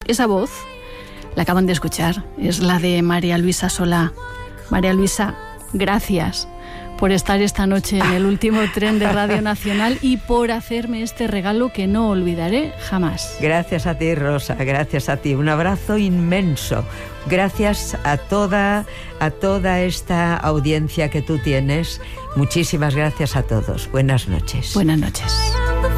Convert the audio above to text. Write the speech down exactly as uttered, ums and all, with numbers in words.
Esa voz, la acaban de escuchar, es la de María Luisa Solá. María Luisa, gracias por estar esta noche en el último tren de Radio Nacional y por hacerme este regalo que no olvidaré jamás. Gracias a ti, Rosa, gracias a ti. Un abrazo inmenso. Gracias a toda, a toda esta audiencia que tú tienes. Muchísimas gracias a todos. Buenas noches. Buenas noches.